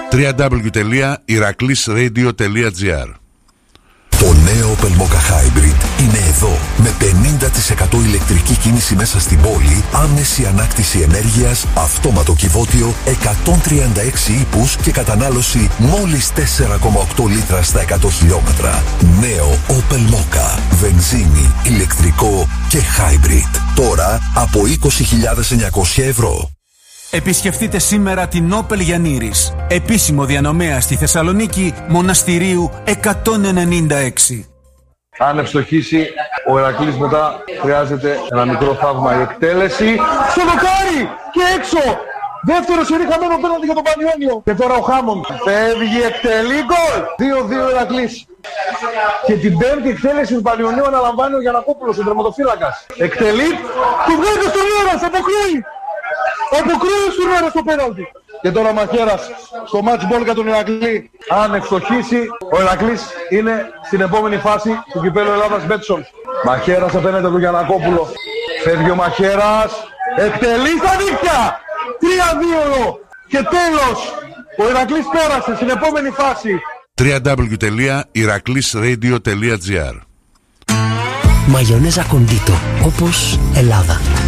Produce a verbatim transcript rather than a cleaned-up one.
double-u double-u double-u τελεία ηρακλής ρέιντιο τελεία τζι άρ. Το νέο Opel Mokka Hybrid είναι εδώ. Με πενήντα τοις εκατό ηλεκτρική κίνηση μέσα στην πόλη, άμεση ανάκτηση ενέργειας, αυτόματο κυβότιο, εκατόν τριάντα έξι ύπους και κατανάλωση μόλις τέσσερα κόμμα οκτώ λίτρα στα εκατό χιλιόμετρα. Νέο Opel Mokka. Βενζίνη, ηλεκτρικό και hybrid. Τώρα από είκοσι χιλιάδες εννιακόσια ευρώ. Επισκεφτείτε σήμερα την Opel Γιαννήρης, επίσημο διανομέα στη Θεσσαλονίκη, Μοναστηρίου εκατόν ενενήντα έξι. Αν ευστοχίσει ο Ηρακλής, μετά χρειάζεται ένα μικρό θαύμα η εκτέλεση. Στο δοκάρι και έξω! Δεύτερο σερί χαμένο πέναλτι για τον Πανιόνιο. Και τώρα ο Χάμοντ φεύγει, εκτελεί, γκολ! δύο δύο Ηρακλής. Και την πέμπτη εκτέλεση του Πανιονίου αναλαμβάνει ο Γιαννακόπουλος, ο τερματοφύλακας. Εκτελεί, του βγάζει στον Ήρας, αποκρούει! Αποκρούει στον Ήρας το πέναλτι. Και τώρα ο Μαχαίρας στο match ball για τον Ηρακλή. Αν ευστοχίσει, ο Ηρακλής είναι στην επόμενη φάση του κυπέλλου Ελλάδας Μπέτσον. Μαχαίρας απέναντι του Γιαννακόπουλο. Φεύγει ο Μαχαίρας. Εκτελεί στα δίχτυα. τρία δύο. Και τέλος, ο Ηρακλής πέρασε στην επόμενη φάση. double-u double-u double-u τελεία ηρακλής ρέιντιο τελεία τζι άρ. Μαγιονέζα Κοντίτο, όπως Ελλάδα.